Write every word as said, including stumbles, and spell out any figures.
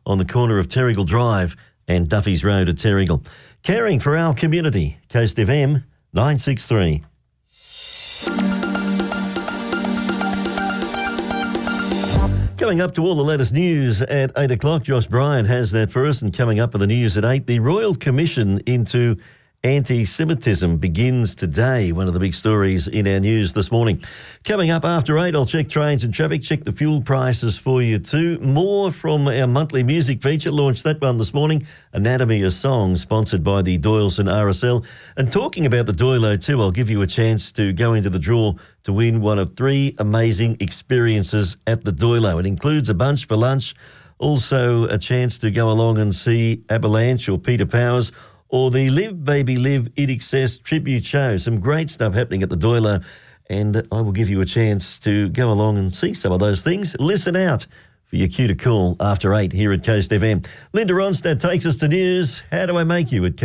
on the corner of Terrigal Drive and Duffy's Road at Terrigal. Caring for our community. Coast F M nine six three. Coming up to all the latest news at eight o'clock, Josh Bryant has that for us. And coming up with the news at eight, the Royal Commission into Anti-Semitism begins today. One of the big stories in our news this morning. Coming up after eight, I'll check trains and traffic, check the fuel prices for you too. More from our monthly music feature. Launched that one this morning. Anatomy of Song, sponsored by the Doyleson R S L. And talking about the Doilo too, I'll give you a chance to go into the draw to win one of three amazing experiences at the Doilo. It includes a bunch for lunch, also a chance to go along and see Avalanche or Peter Powers, or the Live Baby Live I D X S tribute show. Some great stuff happening at the Doilo, and I will give you a chance to go along and see some of those things. Listen out for your cue to call after eight here at Coast F M. Linda Ronstadt takes us to news. How do I make you at